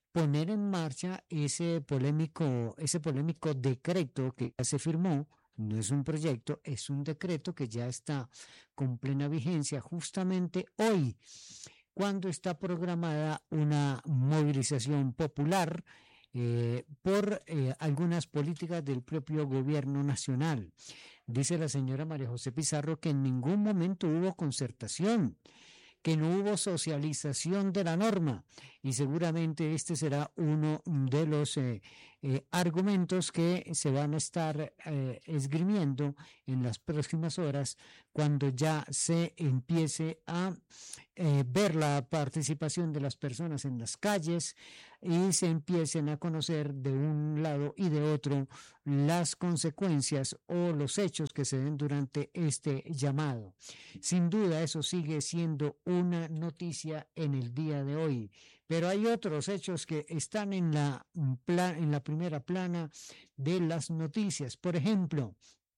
poner en marcha ese polémico, ese polémico decreto que ya se firmó. No es un proyecto, es un decreto que ya está con plena vigencia justamente hoy, cuando está programada una movilización popular eh, por eh, algunas políticas del propio gobierno nacional. Dice la señora María José Pizarro que en ningún momento hubo concertación, que no hubo socialización de la norma, y seguramente este será uno de los eh, eh, argumentos que se van a estar eh, esgrimiendo en las próximas horas cuando ya se empiece a eh, ver la participación de las personas en las calles y se empiecen a conocer de un lado y de otro las consecuencias o los hechos que se den durante este llamado. Sin duda eso sigue siendo una noticia en el día de hoy, pero hay otros hechos que están en la, en la primera plana de las noticias. Por ejemplo,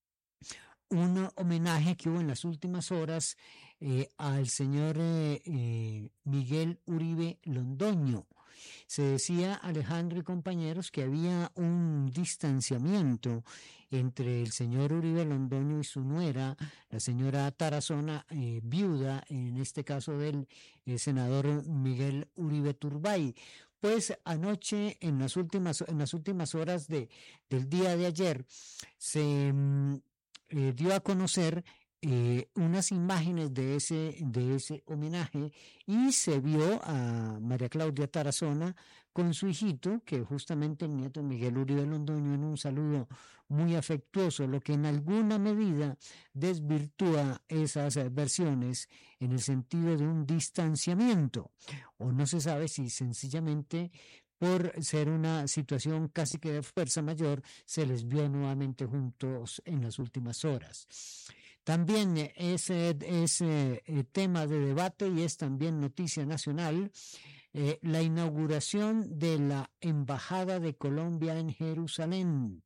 un homenaje que hubo en las últimas horas eh, al señor eh, eh, Miguel Uribe Londoño. Se decía, Alejandro y compañeros, que había un distanciamiento entre el señor Uribe Londoño y su nuera, la señora Tarazona, eh, viuda, en este caso del eh, senador Miguel Uribe Turbay. Pues anoche, en las últimas, en las últimas horas de, del día de ayer, se mm, eh, dio a conocer Eh, unas imágenes de ese, de ese homenaje, y se vio a María Claudia Tarazona con su hijito, que justamente el nieto Miguel Uribe Londoño, en un saludo muy afectuoso, lo que en alguna medida desvirtúa esas versiones en el sentido de un distanciamiento, o no se sabe si sencillamente por ser una situación casi que de fuerza mayor se les vio nuevamente juntos en las últimas horas. También es, es eh, tema de debate y es también noticia nacional eh, la inauguración de la Embajada de Colombia en Jerusalén.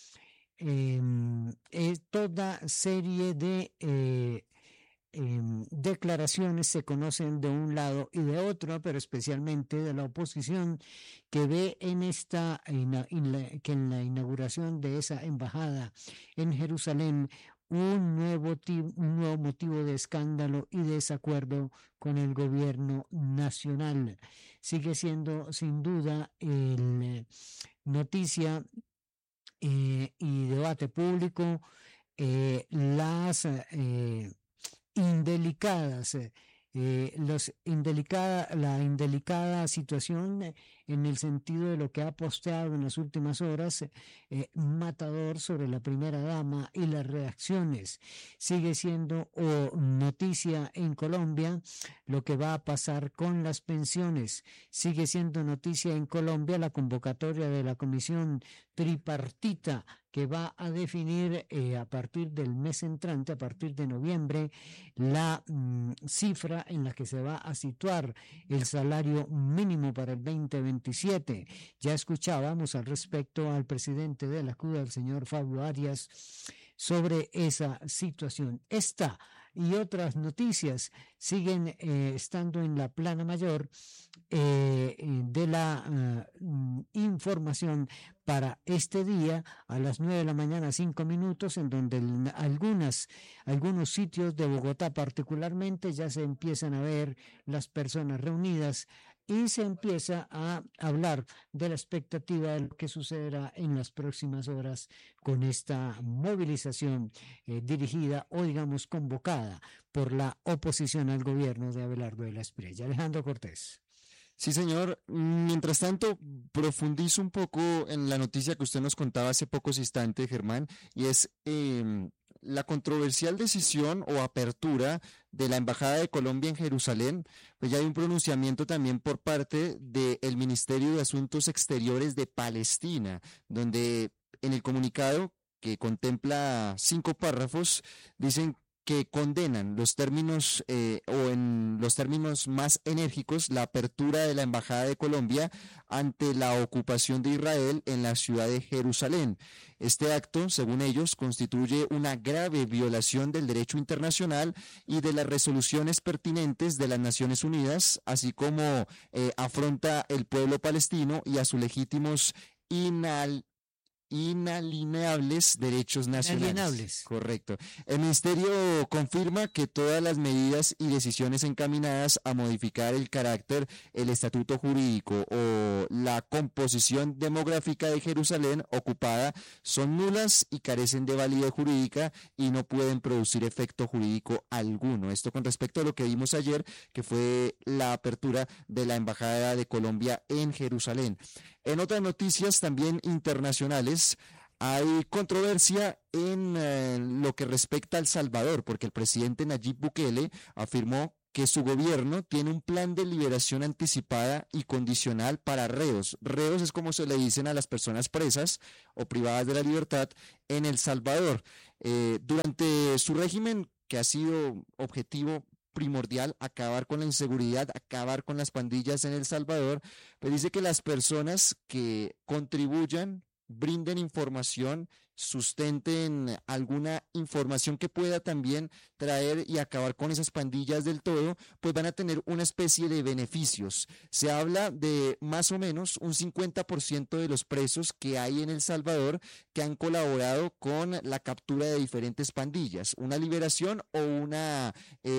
Eh, eh, toda serie de eh, eh, declaraciones se conocen de un lado y de otro, pero especialmente de la oposición, que ve en esta en la, en la, que en la inauguración de esa embajada en Jerusalén un nuevo, un nuevo motivo de escándalo y desacuerdo con el gobierno nacional. Sigue siendo sin duda el noticia eh, y debate público eh, las eh, indelicadas eh, los indelicada, la indelicada situación eh, en el sentido de lo que ha posteado en las últimas horas eh, Matador sobre la primera dama y las reacciones. Sigue siendo oh, noticia en Colombia lo que va a pasar con las pensiones. Sigue siendo noticia en Colombia la convocatoria de la comisión tripartita que va a definir eh, a partir del mes entrante, a partir de noviembre, la mm, cifra en la que se va a situar el salario mínimo para el veinte veintisiete. Ya escuchábamos al respecto al presidente de la C U D, el señor Fabio Arias, sobre esa situación. Esta y otras noticias siguen eh, estando en la plana mayor eh, de la uh, información para este día a las nueve de la mañana, cinco minutos, en donde el, algunas, algunos sitios de Bogotá particularmente ya se empiezan a ver las personas reunidas y se empieza a hablar de la expectativa de lo que sucederá en las próximas horas con esta movilización eh, dirigida o digamos convocada por la oposición al gobierno de Abelardo de la Espriella. Alejandro Cortés. Sí, señor. Mientras tanto, profundizo un poco en la noticia que usted nos contaba hace pocos instantes, Germán, y es eh, la controversial decisión o apertura de la Embajada de Colombia en Jerusalén. Pues ya hay un pronunciamiento también por parte del Ministerio de Asuntos Exteriores de Palestina, donde en el comunicado, que contempla cinco párrafos, dicen que condenan los términos eh, o en los términos más enérgicos la apertura de la Embajada de Colombia ante la ocupación de Israel en la ciudad de Jerusalén. Este acto, según ellos, constituye una grave violación del derecho internacional y de las resoluciones pertinentes de las Naciones Unidas, así como eh, afronta el pueblo palestino y a sus legítimos inal inalienables derechos nacionales. Inalienables. Correcto. El Ministerio confirma que todas las medidas y decisiones encaminadas a modificar el carácter, el estatuto jurídico o la composición demográfica de Jerusalén ocupada son nulas y carecen de validez jurídica y no pueden producir efecto jurídico alguno. Esto con respecto a lo que vimos ayer, que fue la apertura de la Embajada de Colombia en Jerusalén. En otras noticias también internacionales, hay controversia en eh, lo que respecta a El Salvador, porque el presidente Nayib Bukele afirmó que su gobierno tiene un plan de liberación anticipada y condicional para reos. Reos es como se le dicen a las personas presas o privadas de la libertad en El Salvador. Eh, durante su régimen, que ha sido objetivo primordial, acabar con la inseguridad, acabar con las pandillas en El Salvador, pues dice que las personas que contribuyan, brinden información, sustenten alguna información que pueda también traer y acabar con esas pandillas del todo, pues van a tener una especie de beneficios. Se habla de más o menos un cincuenta por ciento de los presos que hay en El Salvador que han colaborado con la captura de diferentes pandillas, una liberación o una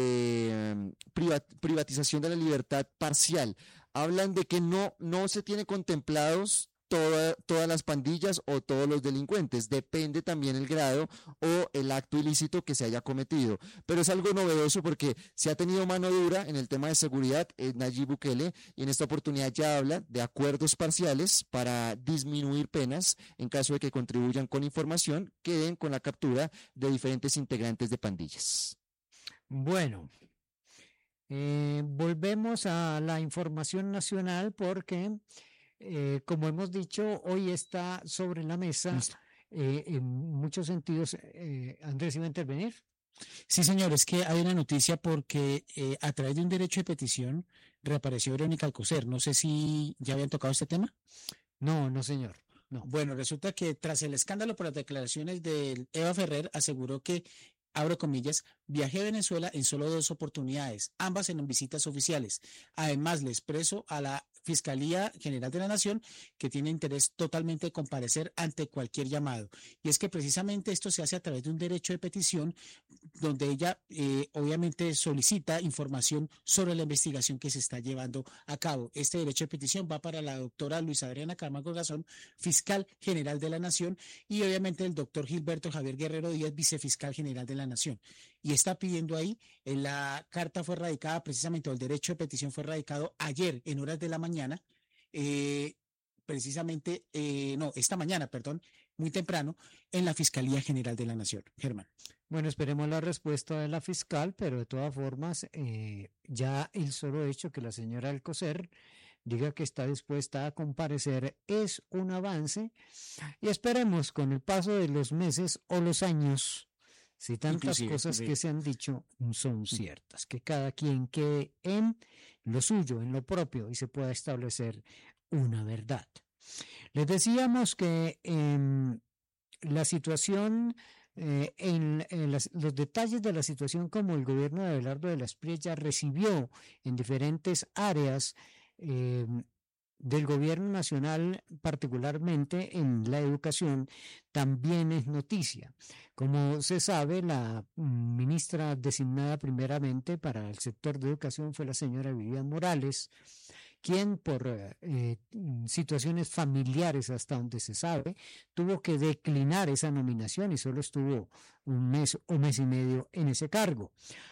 eh, privat- privatización de la libertad parcial. Hablan de que no, no se tiene contemplados Toda, todas las pandillas o todos los delincuentes, depende también el grado o el acto ilícito que se haya cometido, pero es algo novedoso porque se ha tenido mano dura en el tema de seguridad en Nayib Bukele y en esta oportunidad ya habla de acuerdos parciales para disminuir penas en caso de que contribuyan con información que den con la captura de diferentes integrantes de pandillas. Bueno, eh, volvemos a la información nacional porque Eh, como hemos dicho, hoy está sobre la mesa, eh, en muchos sentidos. Eh, Andrés, ¿iba a intervenir? Sí, señor, es que hay una noticia porque eh, a través de un derecho de petición reapareció Verónica Alcocer. No sé si ya habían tocado este tema. No, no, señor. No. Bueno, resulta que tras el escándalo por las declaraciones de Eva Ferrer, aseguró que, abro comillas, viajé a Venezuela en solo dos oportunidades, ambas en visitas oficiales. Además, le expreso a la Fiscalía General de la Nación que tiene interés totalmente de comparecer ante cualquier llamado. Y es que precisamente esto se hace a través de un derecho de petición donde ella eh, obviamente solicita información sobre la investigación que se está llevando a cabo. Este derecho de petición va para la doctora Luisa Adriana Camargo Garzón, Fiscal General de la Nación, y obviamente el doctor Gilberto Javier Guerrero Díaz, Vicefiscal General de la Nación. Y está pidiendo ahí, en la carta fue radicada precisamente, o el derecho de petición fue radicado ayer en horas de la mañana, eh, precisamente, eh, no, esta mañana, perdón, muy temprano, en la Fiscalía General de la Nación. Germán. Bueno, esperemos la respuesta de la fiscal, pero de todas formas, eh, ya el solo hecho que la señora Alcocer diga que está dispuesta a comparecer es un avance, y esperemos con el paso de los meses o los años, si tantas Inclusive, cosas sí. que se han dicho son ciertas, que cada quien quede en lo suyo, en lo propio, y se pueda establecer una verdad. Les decíamos que eh, la situación, eh, en, en las, los detalles de la situación, como el gobierno de Abelardo de la Espriella recibió en diferentes áreas eh, del gobierno nacional, particularmente en la educación, también es noticia. Como se sabe, la ministra designada primeramente para el sector de educación fue la señora Vivian Morales, quien por eh, situaciones familiares, hasta donde se sabe, tuvo que declinar esa nominación y solo estuvo un mes o mes y medio en ese cargo.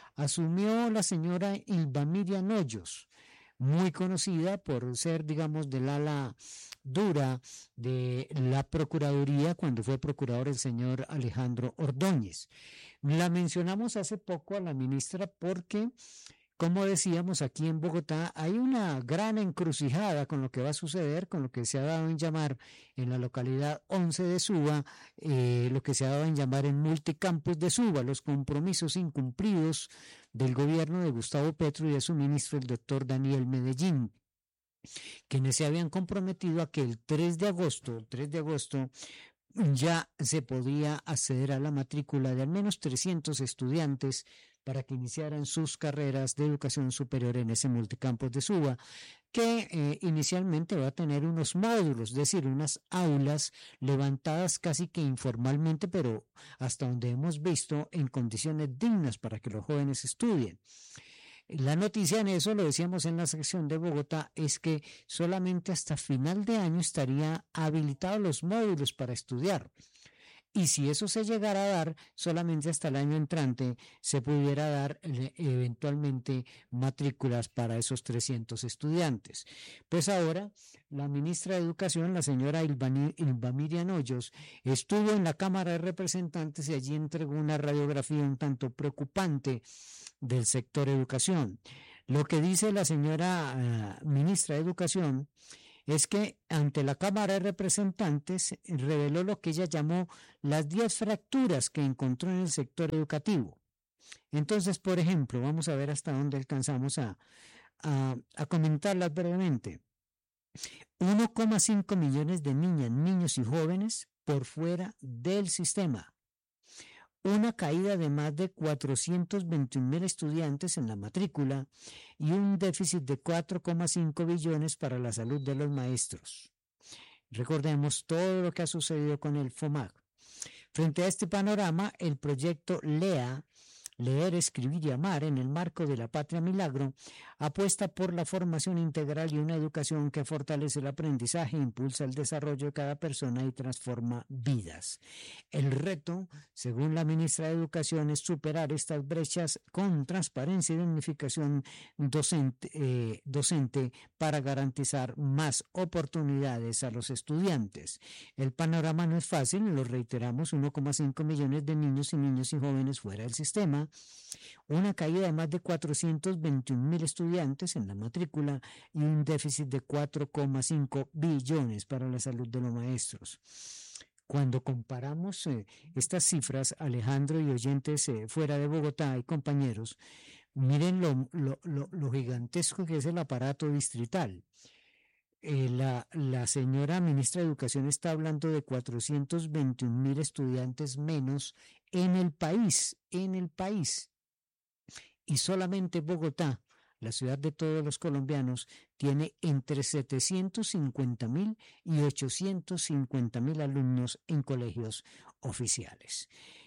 Asumió la señora Ilva Miriam Hoyos, muy conocida por ser, digamos, del ala dura de la Procuraduría cuando fue procurador el señor Alejandro Ordóñez. La mencionamos hace poco a la ministra porque como decíamos, aquí en Bogotá hay una gran encrucijada con lo que va a suceder, con lo que se ha dado en llamar en la localidad once de Suba, eh, lo que se ha dado en llamar en Multicampus de Suba, los compromisos incumplidos del gobierno de Gustavo Petro y de su ministro, el doctor Daniel Medellín, quienes se habían comprometido a que el tres de agosto, el tres de agosto, ya se podía acceder a la matrícula de al menos trescientos estudiantes para que iniciaran sus carreras de educación superior en ese multicampus de Suba, que eh, inicialmente va a tener unos módulos, es decir, unas aulas levantadas casi que informalmente, pero hasta donde hemos visto en condiciones dignas para que los jóvenes estudien. La noticia en eso, lo decíamos en la sección de Bogotá, es que solamente hasta final de año estarían habilitados los módulos para estudiar. Y si eso se llegara a dar, solamente hasta el año entrante se pudiera dar eh, eventualmente matrículas para esos trescientos estudiantes. Pues ahora la ministra de Educación, la señora Ilvani- Ilva Miriam Hoyos, estuvo en la Cámara de Representantes y allí entregó una radiografía un tanto preocupante del sector educación. Lo que dice la señora uh, ministra de Educación es que ante la Cámara de Representantes reveló lo que ella llamó las diez fracturas que encontró en el sector educativo. Entonces, por ejemplo, vamos a ver hasta dónde alcanzamos a, a, a comentarlas brevemente. uno coma cinco millones de niñas, niños y jóvenes por fuera del sistema. Una caída de más de cuatrocientos veintiún mil estudiantes en la matrícula y un déficit de cuatro coma cinco billones para la salud de los maestros. Recordemos todo lo que ha sucedido con el FOMAC. Frente a este panorama, el proyecto LEA, Leer, Escribir y Amar, en el marco de la Patria Milagro, apuesta por la formación integral y una educación que fortalece el aprendizaje, impulsa el desarrollo de cada persona y transforma vidas. El reto, según la ministra de Educación, es superar estas brechas con transparencia y dignificación docente, eh, docente para garantizar más oportunidades a los estudiantes. El panorama no es fácil, lo reiteramos, uno coma cinco millones de niños y niños y jóvenes fuera del sistema, una caída de más de cuatrocientos veintiún mil estudiantes en la matrícula y un déficit de cuatro coma cinco billones para la salud de los maestros. Cuando comparamos eh, estas cifras, Alejandro y oyentes eh, fuera de Bogotá y compañeros, miren lo, lo, lo, lo gigantesco que es el aparato distrital. Eh, la, la señora ministra de Educación está hablando de cuatrocientos veintiún mil estudiantes menos en el país, en el país. Y solamente Bogotá, la ciudad de todos los colombianos, tiene entre setecientos cincuenta mil y ochocientos cincuenta mil alumnos en colegios oficiales.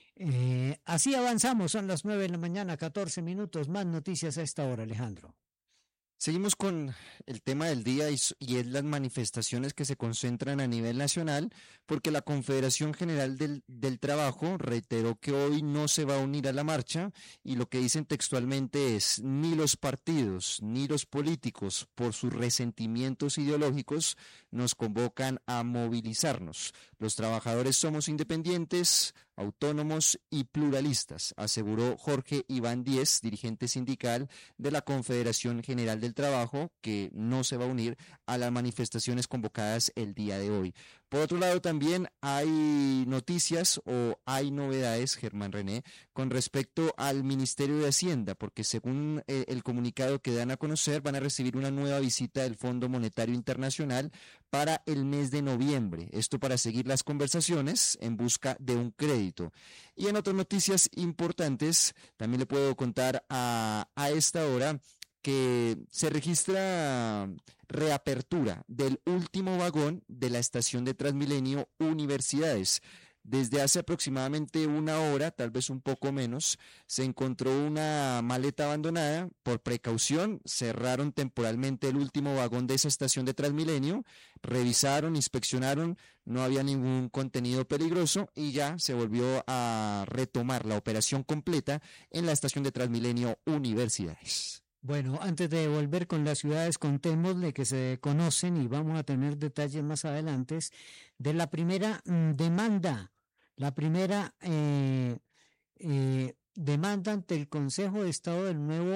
Eh, así avanzamos, son las nueve de la mañana, catorce minutos, más noticias a esta hora, Alejandro. Seguimos con el tema del día y, y es las manifestaciones que se concentran a nivel nacional, porque la Confederación General del, del Trabajo reiteró que hoy no se va a unir a la marcha y lo que dicen textualmente es: ni los partidos ni los políticos por sus resentimientos ideológicos nos convocan a movilizarnos. Los trabajadores somos independientes, autónomos y pluralistas, aseguró Jorge Iván Díez, dirigente sindical de la Confederación General del Trabajo, que no se va a unir a las manifestaciones convocadas el día de hoy. Por otro lado, también hay noticias o hay novedades, Germán René, con respecto al Ministerio de Hacienda, porque según eh, el comunicado que dan a conocer, van a recibir una nueva visita del Fondo Monetario Internacional para el mes de noviembre. Esto para seguir las conversaciones en busca de un crédito. Y en otras noticias importantes, también le puedo contar a, a esta hora que se registra reapertura del último vagón de la estación de Transmilenio Universidades. Desde hace aproximadamente una hora, tal vez un poco menos, se encontró una maleta abandonada. Por precaución, cerraron temporalmente el último vagón de esa estación de Transmilenio, revisaron, inspeccionaron, no había ningún contenido peligroso y ya se volvió a retomar la operación completa en la estación de Transmilenio Universidades. Bueno, antes de volver con las ciudades, contémosle que se conocen y vamos a tener detalles más adelante de la primera mm, demanda, la primera eh, eh, demanda ante el Consejo de Estado del nuevo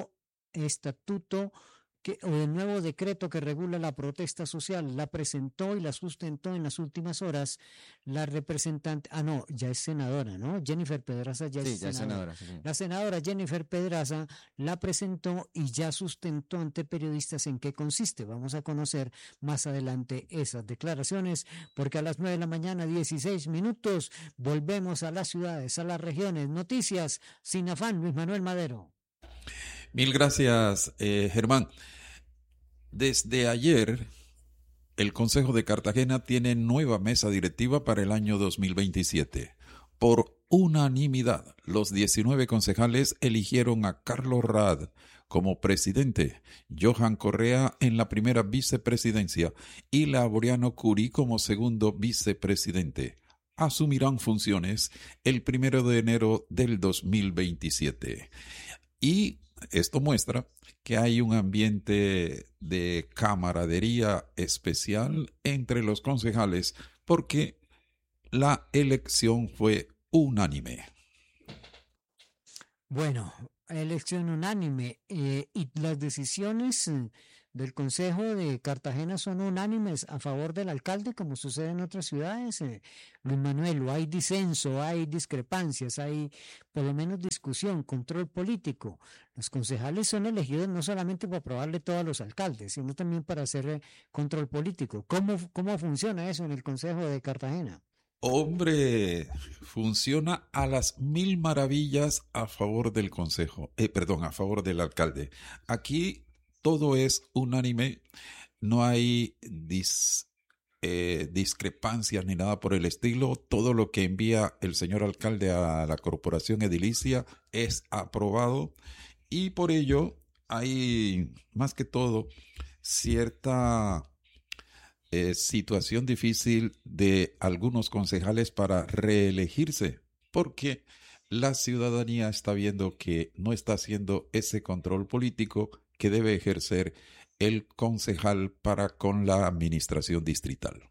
estatuto que, o el nuevo decreto que regula la protesta social. La presentó y la sustentó en las últimas horas la representante, ah no, ya es senadora, ¿no? Jennifer Pedraza ya Sí, es ya es senadora. senadora, sí. La senadora Jennifer Pedraza la presentó y ya sustentó ante periodistas en qué consiste. Vamos a conocer más adelante esas declaraciones, porque a las nueve de la mañana, dieciséis minutos, volvemos a las ciudades, a las regiones. Noticias sin afán, Luis Manuel Madero. Mil gracias, eh, Germán. Desde ayer, el Consejo de Cartagena tiene nueva mesa directiva para el año dos mil veintisiete. Por unanimidad, los diecinueve concejales eligieron a Carlos Raad como presidente, Johan Correa en la primera vicepresidencia y Laureano Curí como segundo vicepresidente. Asumirán funciones el primero de enero del dos mil veintisiete. Y esto muestra que hay un ambiente de camaradería especial entre los concejales porque la elección fue unánime. Bueno, elección unánime eh, y las decisiones eh, del Consejo de Cartagena son unánimes a favor del alcalde, como sucede en otras ciudades. Eh, Luis Manuel, o hay disenso, hay discrepancias, hay por lo menos discusión, control político. Los concejales son elegidos no solamente para aprobarle todo a los alcaldes, sino también para hacer eh, control político. ¿Cómo, cómo funciona eso en el Consejo de Cartagena? Hombre, funciona a las mil maravillas a favor del consejo, eh, perdón, a favor del alcalde. Aquí todo es unánime, no hay dis, eh, discrepancias ni nada por el estilo. Todo lo que envía el señor alcalde a la corporación edilicia es aprobado y por ello hay más que todo cierta Eh, situación difícil de algunos concejales para reelegirse, porque la ciudadanía está viendo que no está haciendo ese control político que debe ejercer el concejal para con la administración distrital.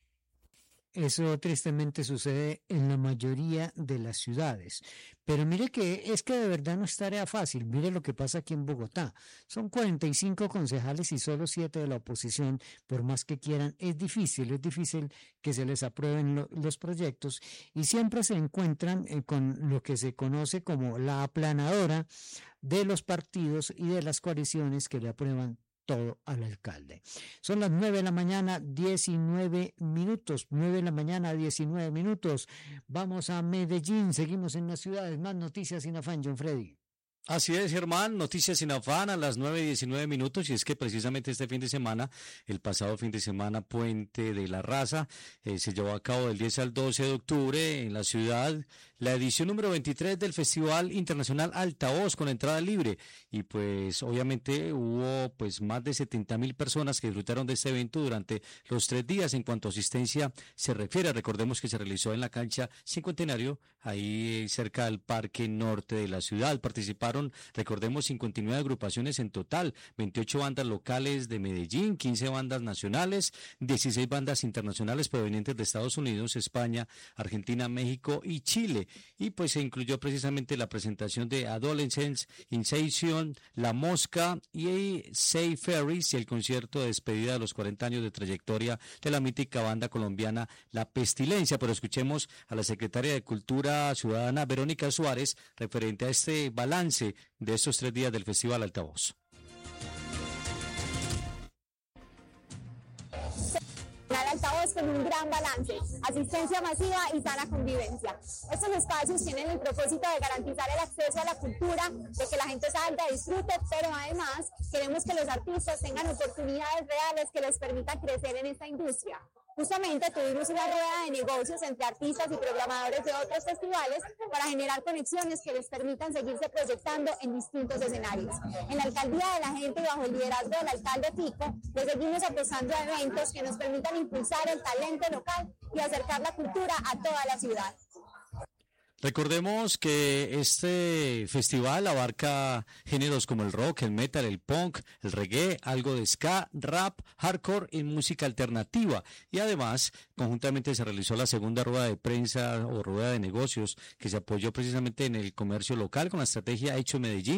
Eso tristemente sucede en la mayoría de las ciudades. Pero mire que es que de verdad no es tarea fácil. Mire lo que pasa aquí en Bogotá. Son cuarenta y cinco concejales y solo siete de la oposición. Por más que quieran, es difícil, es difícil que se les aprueben lo, los proyectos. Y siempre se encuentran eh, con lo que se conoce como la aplanadora de los partidos y de las coaliciones que le aprueban todo al alcalde. Son las nueve de la mañana, diecinueve minutos, nueve de la mañana, diecinueve minutos. Vamos a Medellín, seguimos en las ciudades, más noticias sin afán, John Freddy. Así es, Germán, noticias sin afán a las nueve y diecinueve minutos, y es que precisamente este fin de semana, el pasado fin de semana, Puente de la Raza, eh, se llevó a cabo del diez al doce de octubre en la ciudad la edición número veintitrés del Festival Internacional Altavoz con entrada libre, y pues obviamente hubo pues más de setenta mil personas que disfrutaron de este evento durante los tres días. En cuanto a asistencia se refiere, recordemos que se realizó en la cancha Cincuentenario, ahí cerca del Parque Norte de la ciudad. Participaron, recordemos, cincuenta y nueve agrupaciones en total, veintiocho bandas locales de Medellín, quince bandas nacionales, dieciséis bandas internacionales provenientes de Estados Unidos, España, Argentina, México y Chile. Y pues se incluyó precisamente la presentación de Adolescents, Insation, La Mosca y Say Ferries y el concierto de despedida de los cuarenta años de trayectoria de la mítica banda colombiana La Pestilencia. Pero escuchemos a la secretaria de Cultura Ciudadana, Verónica Suárez, referente a este balance de estos tres días del Festival Altavoz. Altavoz con un gran balance, asistencia masiva y sana convivencia. Estos espacios tienen el propósito de garantizar el acceso a la cultura, de que la gente salga, disfrute, pero además queremos que los artistas tengan oportunidades reales que les permitan crecer en esta industria. Justamente tuvimos una rueda de negocios entre artistas y programadores de otros festivales para generar conexiones que les permitan seguirse proyectando en distintos escenarios. En la alcaldía de la gente y bajo el liderazgo del alcalde Fico, le seguimos apostando a eventos que nos permitan impulsar el talento local y acercar la cultura a toda la ciudad. Recordemos que este festival abarca géneros como el rock, el metal, el punk, el reggae, algo de ska, rap, hardcore y música alternativa. Y además, conjuntamente se realizó la segunda rueda de prensa o rueda de negocios que se apoyó precisamente en el comercio local con la estrategia Hecho Medellín,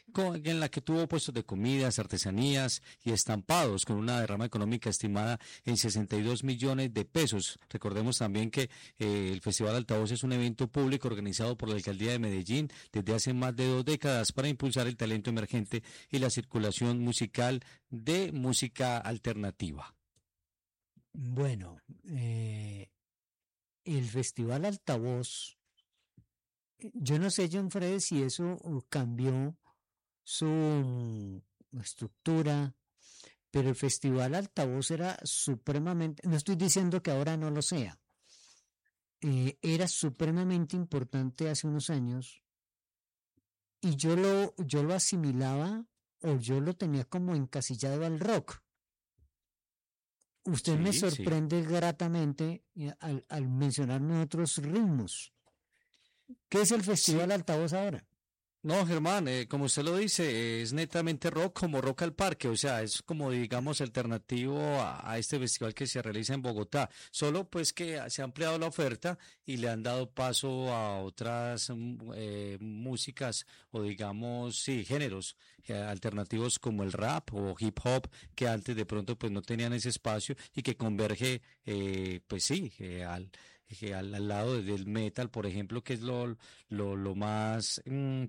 con- en la que tuvo puestos de comidas, artesanías y estampados, con una derrama económica estimada en sesenta y dos millones de pesos. Recordemos también que eh, el Festival Altavoz es un evento público organizado por la Alcaldía de Medellín desde hace más de dos décadas para impulsar el talento emergente y la circulación musical de música alternativa. Bueno, eh, el Festival Altavoz, eh, yo no sé, John Fred, si eso uh, cambió su mm, estructura, pero el Festival Altavoz era supremamente, no estoy diciendo que ahora no lo sea, eh, era supremamente importante hace unos años y yo lo, yo lo asimilaba o yo lo tenía como encasillado al rock. Usted me Sí, sí. sorprende gratamente eh, al, al mencionarme otros ritmos. ¿Qué es el Festival Altavoz ahora? No, Germán, eh, como usted lo dice, es netamente rock, como Rock al Parque, o sea, es como, digamos, alternativo a, a este festival que se realiza en Bogotá, solo pues que se ha ampliado la oferta y le han dado paso a otras mm, eh, músicas o, digamos, sí, géneros eh, alternativos como el rap o hip hop, que antes de pronto pues no tenían ese espacio y que converge, eh, pues sí, eh, al que al, al lado del metal, por ejemplo, que es lo, lo, lo más mm,